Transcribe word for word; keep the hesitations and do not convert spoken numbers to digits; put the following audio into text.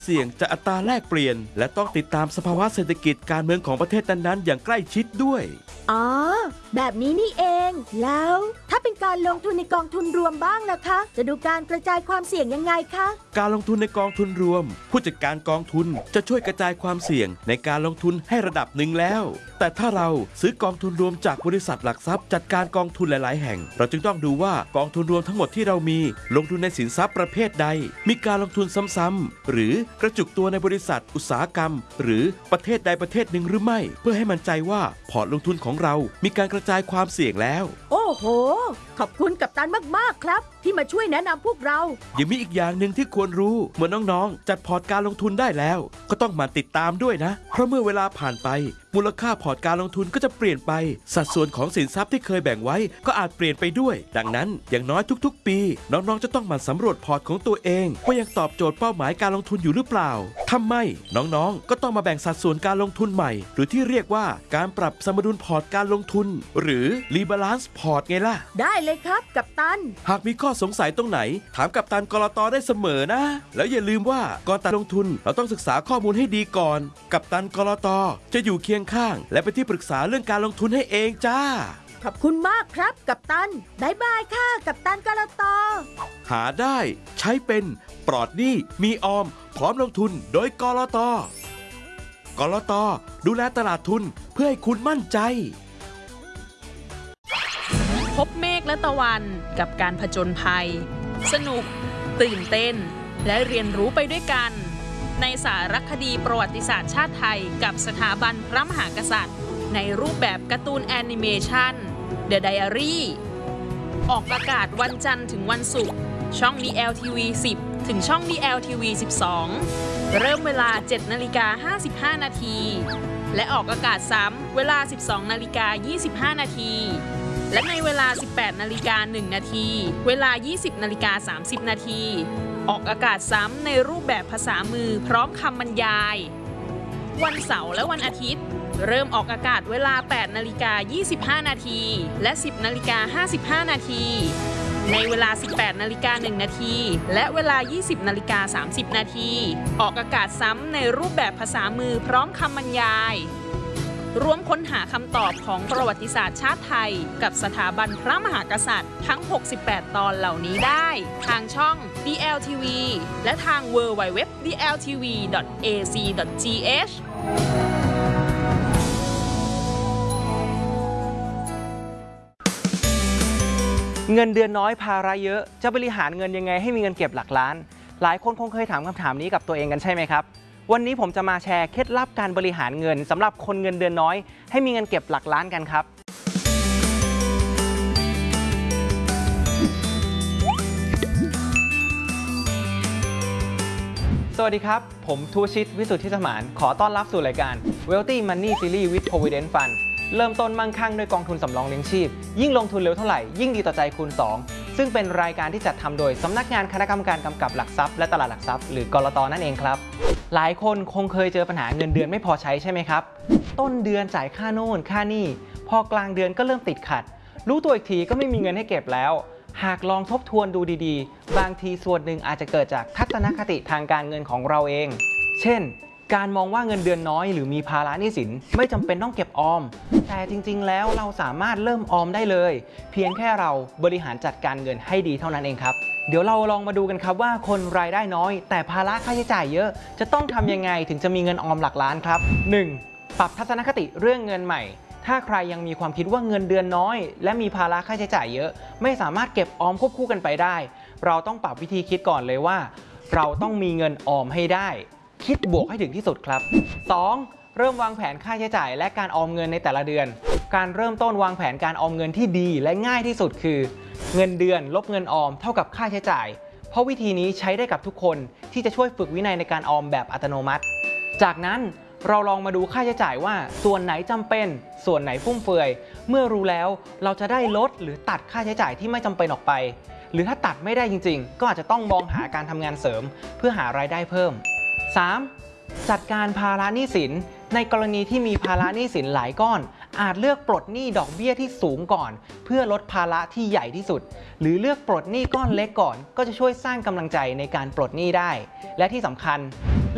เสี่ยงจากอัตราแลกเปลี่ยนและต้องติดตามสภาวะเศรษฐกิจการเมืองของประเทศนั้นๆอย่างใกล้ชิดด้วยอ๋อแบบนี้นี่เองแล้วถ้าเป็นการลงทุนในกองทุนรวมบ้างล่ะคะจะดูการกระจายความเสี่ยงยังไงคะการลงทุนในกองทุนรวมผู้จัดการกองทุนจะช่วยกระจายความเสี่ยงในการลงทุนให้ระดับหนึ่งแล้วแต่ถ้าเราซื้อกองทุนรวมจากบริษัทหลักทรัพย์จัดการกองทุนหลายๆแห่งเราจึงต้องดูว่ากองทุนรวมทั้งหมดที่เรามีลงทุนในสินทรัพย์ประเภทใดมีการลงทุนซ้ำๆหรือกระจุกตัวในบริษัทอุตสาหกรรมหรือประเทศใดประเทศหนึ่งหรือไม่เพื่อให้มั่นใจว่าพอร์ตลงทุนของเรามีการกระจายความเสี่ยงแล้วโอ้โหขอบคุณกัปตันมากๆครับที่มาช่วยแนะนำพวกเรายังมีอีกอย่างหนึ่งที่ควรรู้เมื่อน้องๆจัดพอร์ตการลงทุนได้แล้วก็ต้องมาติดตามด้วยนะเพราะเมื่อเวลาผ่านไปมูลค่าพอร์ตการลงทุนก็จะเปลี่ยนไปสัดส่วนของสินทรัพย์ที่เคยแบ่งไว้ก็อาจเปลี่ยนไปด้วยดังนั้นอย่างน้อยทุกๆปีน้องๆจะต้องมาสำรวจพอร์ตของตัวเองว่ายังตอบโจทย์เป้าหมายการลงทุนอยู่หรือเปล่าถ้าไม่น้องๆก็ต้องมาแบ่งสัดส่วนการลงทุนใหม่หรือที่เรียกว่าการปรับสมดุลพอร์ตการลงทุนหรือ Rebalance พอร์ตไงล่ะได้เลยครับกัปตันหากมีข้อสงสัยตรงไหนถามกัปตันกลต.ได้เสมอนะแล้วอย่าลืมว่าก่อนตัดลงทุนเราต้องศึกษาข้อมูลให้ดีก่อนกัปตันกลต.จะอยู่เคียงข้างและเป็นที่ปรึกษาเรื่องการลงทุนให้เองจ้าขอบคุณมากครับกัปตันบ๊ายบายค่ะกัปตันกลต. หาได้ใช้เป็นปลอดหนี้มีออมพร้อมลงทุนโดยกลต.กลต.ดูแลตลาดทุนเพื่อให้คุณมั่นใจพบเมฆและตะวันกับการผจญภัยสนุกตื่นเต้นและเรียนรู้ไปด้วยกันในสารคดีประวัติศาสตร์ชาติไทยกับสถาบันพระมหากษัตริย์ในรูปแบบการ์ตูนแอนิเมชัน The Diary ออกอากาศวันจันทร์ถึงวันศุกร์ช่อง ดี แอล ที วี สิบ ถึงช่อง ดี แอล ที วี สิบสอง เริ่มเวลา เจ็ดนาฬิกาห้าสิบห้านาทีและออกอากาศซ้ำเวลา สิบสองนาฬิกายี่สิบห้านาทีและในเวลา สิบแปดนาฬิกาหนึ่งนาทีเวลา ยี่สิบนาฬิกาสามสิบนาทีออกอากาศซ้ำในรูปแบบภาษามือพร้อมคำบรรยายวันเสาร์และวันอาทิตย์เริ่มออกอากาศเวลา แปดนาฬิกายี่สิบห้านาทีและ สิบนาฬิกาห้าสิบห้านาทีในเวลา สิบแปดนาฬิกาหนึ่งนาทีและเวลา ยี่สิบนาฬิกาสามสิบนาทีออกอากาศซ้ำในรูปแบบภาษามือพร้อมคำบรรยายร่วมค้นหาคำตอบของประวัติศาสตร์ชาติไทยกับสถาบันพระมหากษัตริย์ทั้งหกสิบแปดตอนเหล่านี้ได้ทางช่อง ดี แอล ที วี และทาง ดับเบิลยู ดับเบิลยู ดับเบิลยู ดอท ดี แอล ที วี ดอท เอ ซี ดอท จี เอชเงินเดือนน้อยภาระเยอะจะบริหารเงินยังไงให้มีเงินเก็บหลักล้านหลายคนคงเคยถามคำถามนี้กับตัวเองกันใช่ไหมครับวันนี้ผมจะมาแชร์เคล็ดลับการบริหารเงินสำหรับคนเงินเดือนน้อยให้มีเงินเก็บหลักล้านกันครับสวัสดีครับผมทูชิตวิสุทธิสมานขอต้อนรับสู่รายการ Wealthy Money Series with Provident Fund เริ่มต้นมั่งคั่งด้วยกองทุนสำรองเลี้ยงชีพยิ่งลงทุนเร็วเท่าไหร่ยิ่งดีต่อใจคูณสองซึ่งเป็นรายการที่จัดทำโดยสำนักงานคณะกรรมการกำกับหลักทรัพย์และตลาดหลักทรัพย์หรือกลต.นั่นเองครับหลายคนคงเคยเจอปัญหาเงินเดือนไม่พอใช้ใช่ไหมครับต้นเดือนจ่ายค่าโน่นค่านี่พอกลางเดือนก็เริ่มติดขัดรู้ตัวอีกทีก็ไม่มีเงินให้เก็บแล้วหากลองทบทวนดูดีๆบางทีส่วนหนึ่งอาจจะเกิดจากทัศนคติทางการเงินของเราเองเช่นการมองว่าเงินเดือนน้อยหรือมีภาระหนี้สินไม่จำเป็นต้องเก็บออมแต่จริงๆแล้วเราสามารถเริ่มออมได้เลยเพียงแค่เราบริหารจัดการเงินให้ดีเท่านั้นเองครับเดี๋ยวเราลองมาดูกันครับว่าคนรายได้น้อยแต่ภาระค่าใช้จ่ายเยอะจะต้องทำยังไงถึงจะมีเงินออมหลักล้านครับ หนึ่ง ปรับทัศนคติเรื่องเงินใหม่ถ้าใครยังมีความคิดว่าเงินเดือนน้อยและมีภาระค่าใช้จ่ายเยอะไม่สามารถเก็บออมควบคู่กันไปได้เราต้องปรับวิธีคิดก่อนเลยว่าเราต้องมีเงินออมให้ได้คิดบวกให้ถึงที่สุดครับ สอง เริ่มวางแผนค่าใช้จ่ายและการออมเงินในแต่ละเดือนการเริ่มต้นวางแผนการออมเงินที่ดีและง่ายที่สุดคือเงินเดือนลบเงินออมเท่ากับค่าใช้จ่ายเพราะวิธีนี้ใช้ได้กับทุกคนที่จะช่วยฝึกวินัยในการออมแบบอัตโนมัติจากนั้นเราลองมาดูค่าใช้จ่ายว่าส่วนไหนจำเป็นส่วนไหนฟุ่มเฟือยเมื่อรู้แล้วเราจะได้ลดหรือตัดค่าใช้จ่ายที่ไม่จำเป็นออกไปหรือถ้าตัดไม่ได้จริงๆก็อาจจะต้องมองหาการทำงานเสริมเพื่อหารายได้เพิ่ม สาม จัดการภาระหนี้สินในกรณีที่มีภาระหนี้สินหลายก้อนอาจเลือกปลดหนี้ดอกเบี้ยที่สูงก่อนเพื่อลดภาระที่ใหญ่ที่สุดหรือเลือกปลดหนี้ก้อนเล็กก่อนก็จะช่วยสร้างกำลังใจในการปลดหนี้ได้และที่สำคัญ